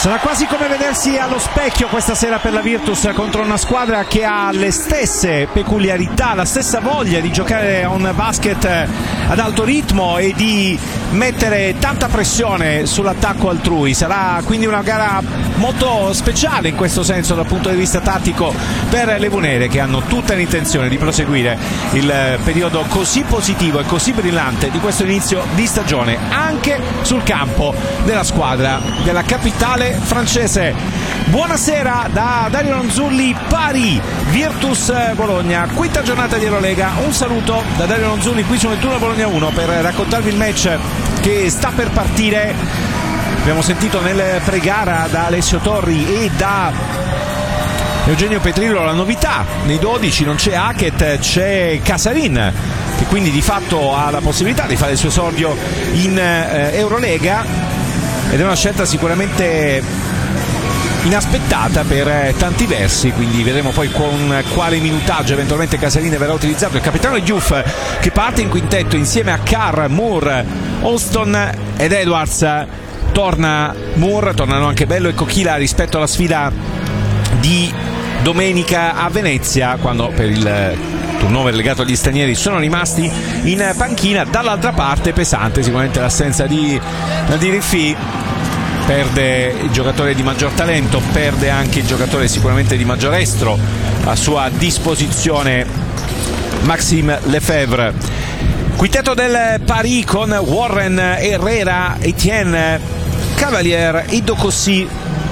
Sarà quasi come vedersi allo specchio questa sera per la Virtus contro una squadra che ha le stesse peculiarità, la stessa voglia di giocare a un basket ad alto ritmo e di mettere tanta pressione sull'attacco altrui. Sarà quindi una gara molto speciale in questo senso dal punto di vista tattico per le Vunere, che hanno tutta l'intenzione di proseguire il periodo così positivo e così brillante di questo inizio di stagione anche sul campo della squadra della capitale francese. Buonasera da Dario Ronzulli, Paris Virtus Bologna, quinta giornata di Eurolega. Un saluto da Dario Ronzulli qui su Nettuno Bologna 1 per raccontarvi il match che sta per partire. Abbiamo sentito nel pre-gara da Alessio Torri e da Eugenio Petrillo la novità: nei 12 non c'è Hackett, c'è Casarin, che quindi di fatto ha la possibilità di fare il suo esordio in Eurolega, ed è una scelta sicuramente inaspettata per tanti versi, quindi vedremo poi con quale minutaggio eventualmente Casarin verrà utilizzato. Il capitano Diouf che parte in quintetto insieme a Carr, Moore, Alston ed Edwards. Torna Moore, tornano anche Bello e Cochila rispetto alla sfida di domenica a Venezia, quando per il turnover legato agli stranieri sono rimasti in panchina. Dall'altra parte pesante sicuramente l'assenza di Nadir Riffi, perde il giocatore di maggior talento, perde anche il giocatore sicuramente di maggior estro a sua disposizione, Maxime Lefebvre. Quintetto del Paris con Warren, Herrera, Etienne, Cavalier e Docossi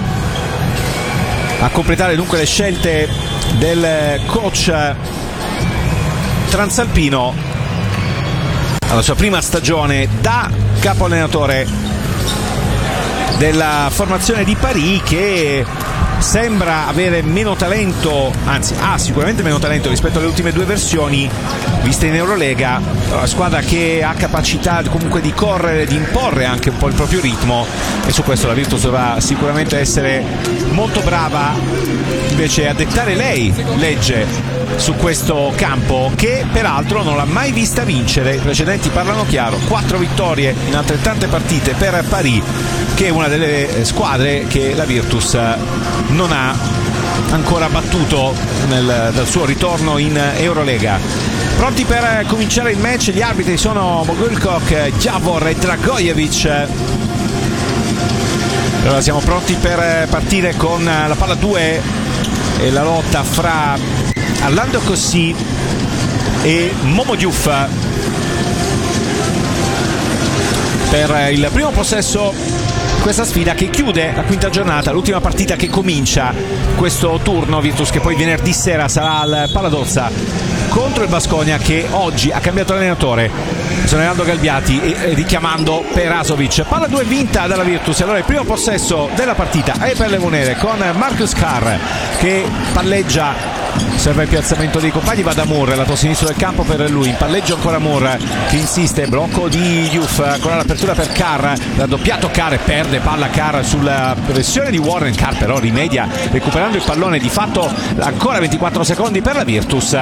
a completare dunque le scelte del coach transalpino alla sua prima stagione da capo allenatore della formazione di Paris, che sembra avere meno talento, anzi ha sicuramente meno talento rispetto alle ultime due versioni viste in Eurolega. Una squadra che ha capacità comunque di correre, di imporre anche un po' il proprio ritmo, e su questo la Virtus dovrà sicuramente essere molto brava invece a dettare lei legge su questo campo, che peraltro non l'ha mai vista vincere. I precedenti parlano chiaro: 4 vittorie in altrettante partite per Paris, che è una delle squadre che la Virtus non ha ancora battuto dal suo ritorno in Eurolega. Pronti per cominciare il match, gli arbitri sono Mogulkov, Javor e Dragojevic. Allora siamo pronti per partire con la palla 2 e la lotta fra Orlando Cossi e Momo Diouf per il primo possesso. Questa sfida che chiude la quinta giornata, l'ultima partita che comincia questo turno Virtus, che poi venerdì sera sarà al Paladozza contro il Baskonia, che oggi ha cambiato allenatore. Sono Ronaldo Galbiati richiamando Perasovic. Palla 2 vinta dalla Virtus. Allora il primo possesso della partita è per le Vunere con Marcus Carr che palleggia. Serve il piazzamento dei compagni, va da Moore, lato sinistro del campo per lui, in palleggio ancora Moore che insiste, blocco di Diouf, ancora l'apertura per Carr, raddoppiato Carr e perde palla Carr sulla pressione di Warren. Carr però rimedia recuperando il pallone, di fatto ancora 24 secondi per la Virtus,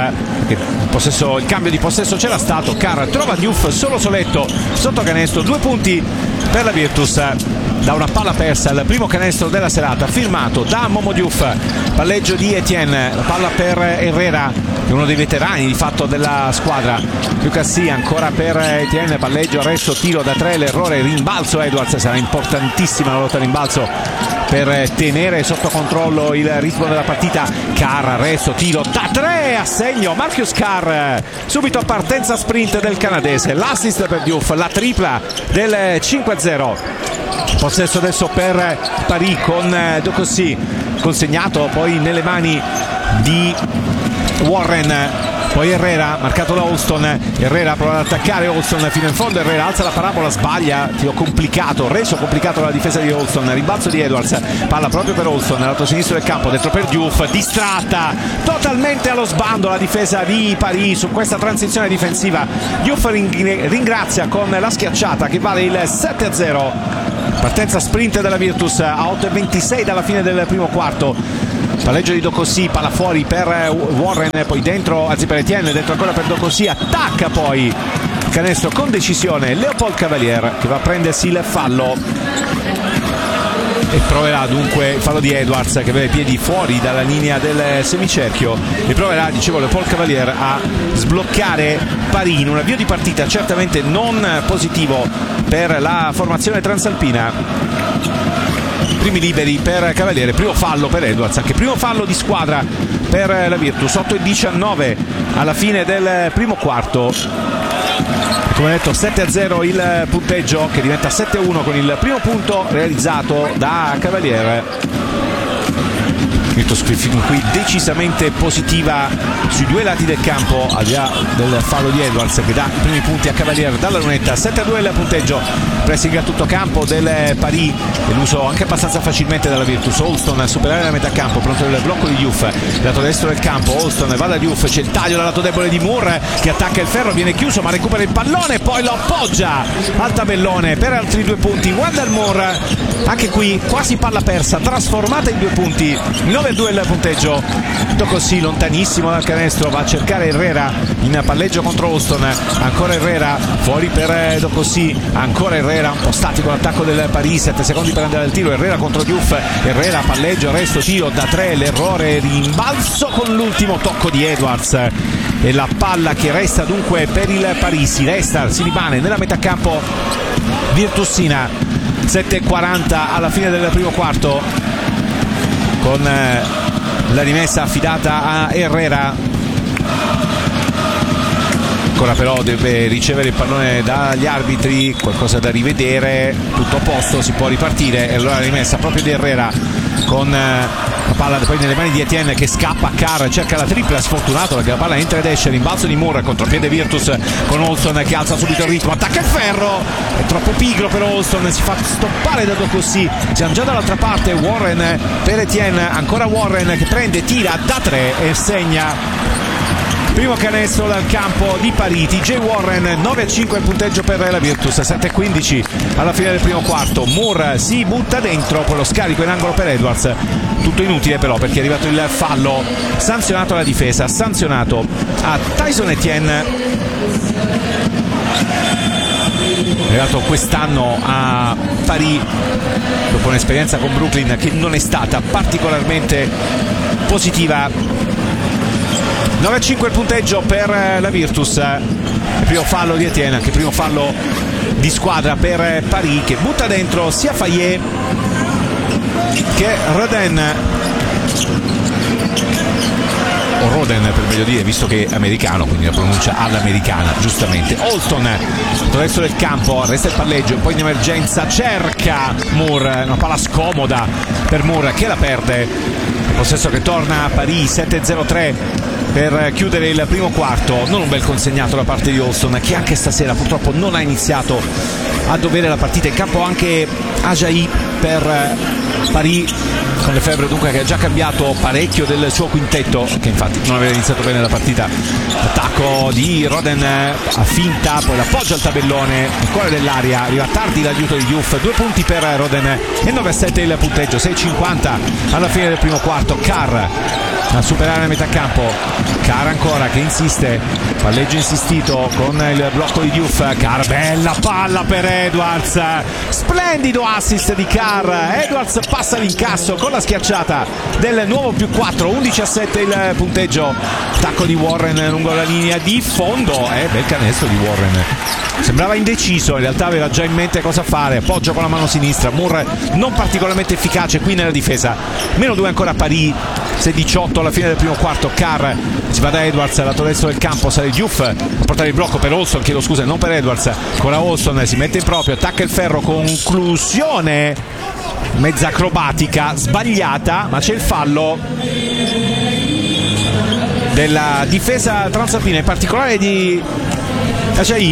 il cambio di possesso c'era stato. Carr trova Diouf solo soletto sotto canestro, 2 punti per la Virtus da una palla persa, il primo canestro della serata firmato da Momo Diouf. Palleggio di Etienne, la palla per Herrera, uno dei veterani di fatto della squadra. Lucassi ancora per Etienne, palleggio, arresto, tiro da 3, l'errore, rimbalzo Edwards. Sarà importantissima la lotta a rimbalzo per tenere sotto controllo il ritmo della partita. Carr, arresto, tiro da 3, a segno Marcus Carr, subito a partenza sprint del canadese, l'assist per Diouf, la tripla del 5-0. Possesso adesso per Paris con Docossi, consegnato poi nelle mani di Warren, poi Herrera marcato da Alston. Herrera prova ad attaccare Alston fino in fondo, Herrera alza la parabola, sbaglia, tiro complicato, reso complicato la difesa di Alston, rimbalzo di Edwards, palla proprio per Alston, lato sinistro del campo, dentro per Diouf, distratta totalmente allo sbando la difesa di Paris su questa transizione difensiva. Diouf ringrazia con la schiacciata che vale il 7-0. Partenza sprint della Virtus a 8:26 dalla fine del primo quarto. Palleggio di Docossi, palla fuori per Warren, poi dentro, anzi per Etienne, dentro ancora per Docossi, attacca poi canestro con decisione Leopold Cavalier che va a prendersi il fallo. e proverà dunque il fallo di Edwards che aveva i piedi fuori dalla linea del semicerchio e proverà, dicevo, Paul Cavalier a sbloccare Paris in un avvio di partita certamente non positivo per la formazione transalpina. Primi liberi per Cavaliere, primo fallo per Edwards, anche primo fallo di squadra per la Virtus. 8:19 alla fine del primo quarto. Come detto, 7-0 il punteggio, che diventa 7-1 con il primo punto realizzato da Cavaliere. Virtus fin qui decisamente positiva sui due lati del campo, al di là del fallo di Edwards che dà i primi punti a Cavaliere dalla lunetta. 7-2 il punteggio, pressing a tutto campo del Paris e l'uso anche abbastanza facilmente dalla Virtus. Holston a superare la metà campo, pronto il blocco di Diouf, lato destro del campo. Holston va da Diouf, c'è il taglio dal lato debole di Moore che attacca il ferro, viene chiuso ma recupera il pallone, poi lo appoggia al tabellone per altri 2 punti. Wendell Moore, anche qui quasi palla persa, trasformata in 2 punti. 9-2 il punteggio. Così lontanissimo dal canestro, va a cercare Herrera in palleggio contro Holston. Ancora Herrera fuori per Docossi, ancora Herrera, un po' statico l'attacco del Paris, 7 secondi per andare al tiro. Herrera contro Diouf, Herrera palleggio, resto, tiro da 3, l'errore, rimbalzo con l'ultimo tocco di Edwards e la palla che resta dunque per il Paris. Si rimane nella metà campo virtusina. 7:40 alla fine del primo quarto, con la rimessa affidata a Herrera. Ancora però deve ricevere il pallone dagli arbitri, qualcosa da rivedere, tutto a posto, si può ripartire. E allora la rimessa proprio di Herrera con la palla poi nelle mani di Etienne che scappa. Carr cerca la tripla, sfortunato perché la palla entra ed esce. Rimbalzo di Moore, contropiede Virtus con Holston che alza subito il ritmo, attacca il ferro, è troppo pigro per Holston, si fa stoppare da Docossi. Siamo già dall'altra parte, Warren per Etienne, ancora Warren che prende, tira da 3 e segna. Primo canestro dal campo di Paris, TJ Warren. 9-5 il punteggio per la Virtus. 7-15 alla fine del primo quarto. Moore si butta dentro, poi lo scarico in angolo per Edwards, tutto inutile però perché è arrivato il fallo sanzionato alla difesa, sanzionato a Tyson Etienne, è arrivato quest'anno a Paris dopo un'esperienza con Brooklyn che non è stata particolarmente positiva. 9-5 il punteggio per la Virtus. Il primo fallo di Etienne, anche il primo fallo di squadra per Paris, che butta dentro sia Fayet che Roden, o Roden per meglio dire, visto che è americano, quindi la pronuncia all'americana giustamente. Holston attraverso del campo, resta il palleggio, poi in emergenza cerca Moore, una palla scomoda per Moore che la perde. Il possesso che torna a Paris. 7-0-3 per chiudere il primo quarto. Non un bel consegnato da parte di Holston, che anche stasera purtroppo non ha iniziato a dovere la partita. In campo anche Ajayi per Paris, con Lefebvre dunque che ha già cambiato parecchio del suo quintetto, che infatti non aveva iniziato bene la partita. Attacco di Roden a finta, poi l'appoggio al tabellone, il cuore dell'aria, arriva tardi l'aiuto di Diouf. 2 punti per Roden e 9-7 il punteggio. 6-50 alla fine del primo quarto. Carr a superare la metà campo, Carr ancora che insiste, palleggio insistito con il blocco di Diouf. Carr, bella palla per Edwards, splendido assist di Carr. Edwards passa l'incasso con la schiacciata del nuovo più 4. 11-7 il punteggio. Attacco di Warren lungo la linea di fondo, bel canestro di Warren, sembrava indeciso, in realtà aveva già in mente cosa fare. Appoggio con la mano sinistra, Moore non particolarmente efficace qui nella difesa. -2 ancora Paris. 6-18 alla fine del primo quarto. Carr si va da Edwards, lato destro del campo, sale Diouf a portare il blocco per Holston, chiedo scusa, non per Edwards. Ancora Holston si mette in proprio, attacca il ferro, conclusione mezza acrobatica sbagliata, ma c'è il fallo della difesa transalpina, in particolare di Ajayi,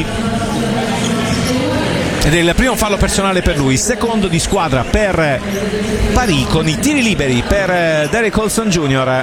ed è il primo fallo personale per lui, secondo di squadra per Paris, con i tiri liberi per Derek Holston Jr.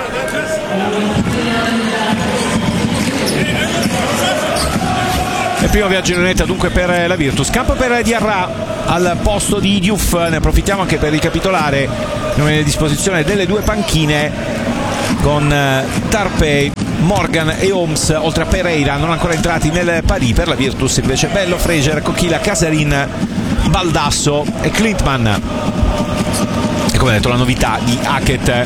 Il primo viaggio in lunetta dunque per la Virtus. Campo per Diarra al posto di Diouf. Ne approfittiamo anche per ricapitolare a disposizione delle 2 panchine con Tarpey, Morgan e Holmes, oltre a Pereira non ancora entrati nel Paris. Per la Virtus invece Bello, Fraser, Coquila, Casarin, Baldasso e Clintman. come detto la novità di Hackett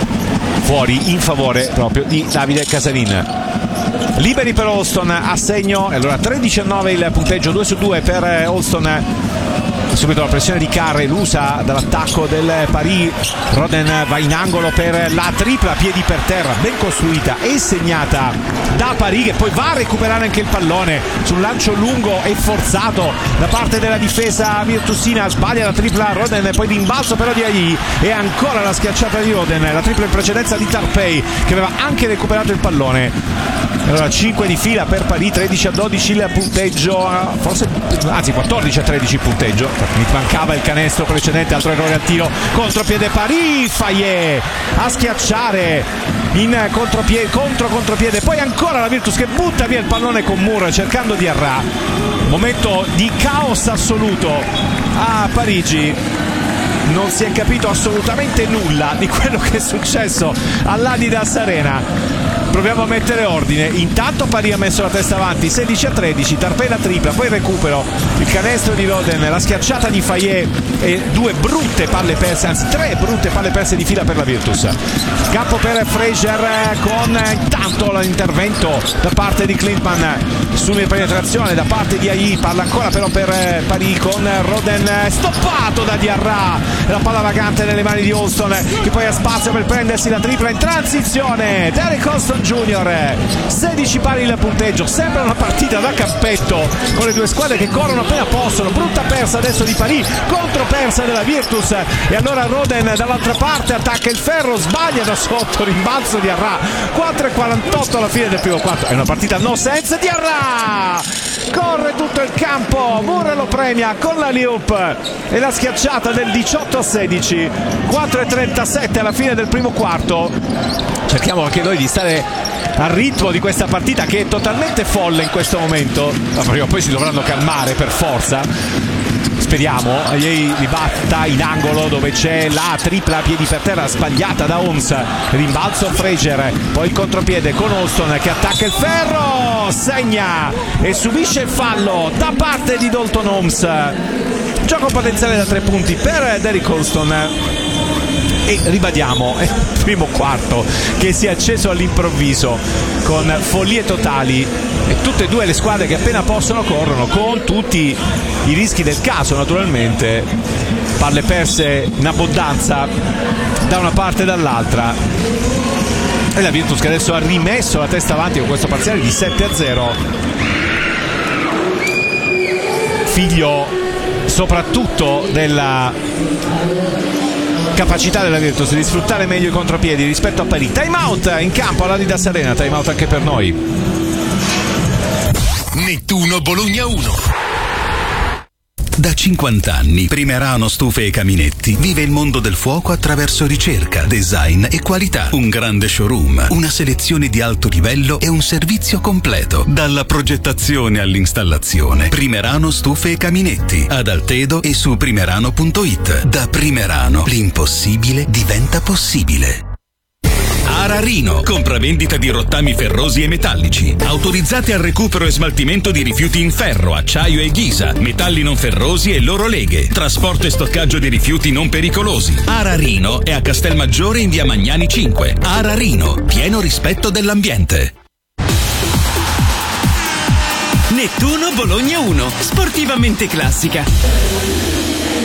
fuori in favore proprio di Davide Casarin. Liberi per Holston a segno, e allora 13-9 il punteggio, 2-2 per Holston. Subito la pressione di Carre, l'usa dall'attacco del Paris. Roden va in angolo per la tripla, piedi per terra, ben costruita e segnata da Paris, che poi va a recuperare anche il pallone sul lancio lungo e forzato da parte della difesa virtusina. Sbaglia la tripla Roden, poi rimbalzo però di Ayi e ancora la schiacciata di Roden, la tripla in precedenza di Tarpei che aveva anche recuperato il pallone. Allora 5 di fila per Paris, 13-12 il punteggio, forse anzi 14-13 il punteggio. Mi mancava il canestro precedente, altro errore al tiro, contropiede Paris, Fayet a schiacciare in contropiede, poi ancora la Virtus che butta via il pallone con Moore cercando Diarra. Momento di caos assoluto a Parigi, non si è capito assolutamente nulla di quello che è successo all'Adidas Arena. Proviamo a mettere ordine. Intanto Paris ha messo la testa avanti, 16-13, Tarpei la tripla, poi il recupero, il canestro di Roden, la schiacciata di Fayet e due brutte palle perse, anzi tre brutte palle perse di fila per la Virtus. Campo per Fraser con intanto l'intervento da parte di Klintman su penetrazione da parte di Ayi, palla ancora però per Paris con Roden stoppato da Diarra, la palla vagante nelle mani di Holston che poi ha spazio per prendersi la tripla in transizione. Derek Holston Junior, 16 pari il punteggio, sembra una partita da campetto con le due squadre che corrono appena possono. Brutta persa adesso di Paris, contro persa della Virtus, e allora Roden dall'altra parte attacca il ferro, sbaglia da sotto, rimbalzo di Arra, 4-48 alla fine del primo quarto. È una partita no sense di Arra, corre tutto il campo, Moore lo premia con la alley-oop e la schiacciata del 18-16, 4-37 alla fine del primo quarto. Cerchiamo anche noi di stare al ritmo di questa partita che è totalmente folle in questo momento, ma prima o poi si dovranno calmare per forza, speriamo. Ayi ribatta in angolo dove c'è la tripla a piedi per terra sbagliata da Holmes, rimbalzo Fraser, poi il contropiede con Holston che attacca il ferro, segna e subisce il fallo da parte di Dalton Holmes. Gioco potenziale da 3 punti per Derek Holston. E ribadiamo, è il primo quarto che si è acceso all'improvviso con follie totali e tutte e due le squadre che appena possono corrono, con tutti i rischi del caso naturalmente, palle perse in abbondanza da una parte e dall'altra, e la Virtus che adesso ha rimesso la testa avanti con questo parziale di 7-0, figlio soprattutto della capacità della Virtus di sfruttare meglio i contropiedi rispetto a Paris. Time out in campo all'Adidas Arena, time out anche per noi. Nettuno Bologna 1. Da 50 anni Primerano Stufe e Caminetti vive il mondo del fuoco attraverso ricerca, design e qualità. Un grande showroom, una selezione di alto livello e un servizio completo. Dalla progettazione all'installazione. Primerano Stufe e Caminetti, ad Altedo e su primerano.it. Da Primerano l'impossibile diventa possibile. Ararino, compravendita di rottami ferrosi e metallici, autorizzati al recupero e smaltimento di rifiuti in ferro, acciaio e ghisa, metalli non ferrosi e loro leghe, trasporto e stoccaggio di rifiuti non pericolosi. Ararino è a Castelmaggiore in via Magnani 5. Ararino, pieno rispetto dell'ambiente. Nettuno Bologna 1, sportivamente classica.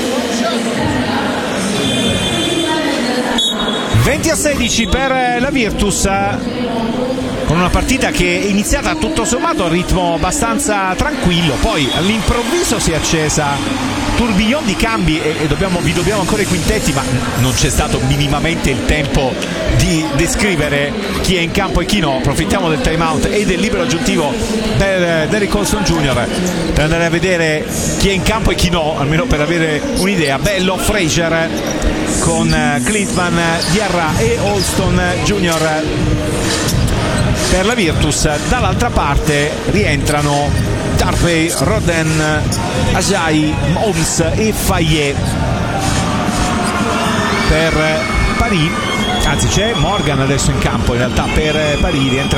20-16 per la Virtus, con una partita che è iniziata tutto sommato a ritmo abbastanza tranquillo, poi all'improvviso si è accesa, tourbillon di cambi e vi dobbiamo ancora i quintetti, ma non c'è stato minimamente il tempo di descrivere chi è in campo e chi no. Approfittiamo del time out e del libero aggiuntivo per Derek Holston Jr. per andare a vedere chi è in campo e chi no, almeno per avere un'idea. Bello Fraser con Klintman, Diarra e Holston Jr. per la Virtus. Dall'altra parte rientrano Tarpei, Roden, Ajayi, Holmes e Fayet per Paris. Anzi, c'è Morgan adesso in campo in realtà per Paris, rientra